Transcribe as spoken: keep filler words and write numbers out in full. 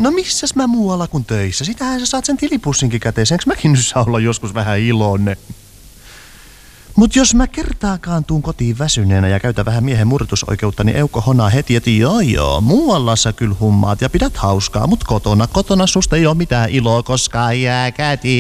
No missäs mä muualla kuin töissä? Sitähän sä saat sen tilipussinkin käteeseen. Eikö mäkin nyt saa olla joskus vähän iloinen? Mut jos mä kertaakaan tuun kotiin väsyneenä ja käytän vähän miehen murtusoikeutta, niin Eukko honaa heti, että joo joo, muualla sä kyllä hummaat ja pidät hauskaa, mut kotona, kotona susta ei oo mitään iloa, koska jää käti.